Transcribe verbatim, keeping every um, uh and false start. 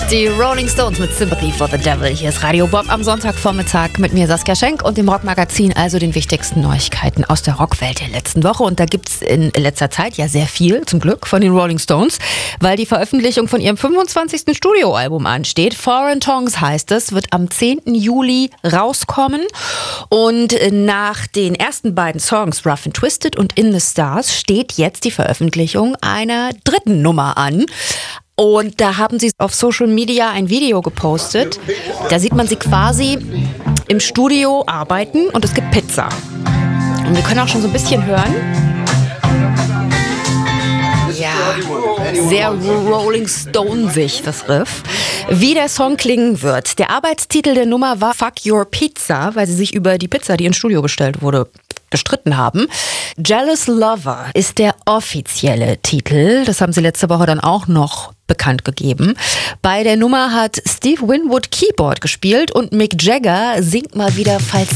Die Rolling Stones mit Sympathy for the Devil. Hier ist Radio Bob am Sonntagvormittag mit mir Saskia Schenk und dem Rockmagazin, also den wichtigsten Neuigkeiten aus der Rockwelt der letzten Woche. Und da gibt's in letzter Zeit ja sehr viel, zum Glück, von den Rolling Stones, weil die Veröffentlichung von ihrem fünfundzwanzigsten Studioalbum ansteht. Foreign Tongues heißt es, wird am zehnten Juli rauskommen. Und nach den ersten beiden Songs, Rough and Twisted und In the Stars, steht jetzt die Veröffentlichung einer dritten Nummer an. Und da haben sie auf Social Media ein Video gepostet. Da sieht man sie quasi im Studio arbeiten und es gibt Pizza. Und wir können auch schon so ein bisschen hören. Ja, sehr Rolling Stone-sich, das Riff. Wie der Song klingen wird. Der Arbeitstitel der Nummer war Fuck Your Pizza, weil sie sich über die Pizza, die ins Studio bestellt wurde, gestritten haben. Jealous Lover ist der offizielle Titel. Das haben sie letzte Woche dann auch noch bekannt gegeben. Bei der Nummer hat Steve Winwood Keyboard gespielt und Mick Jagger singt mal wieder falsett.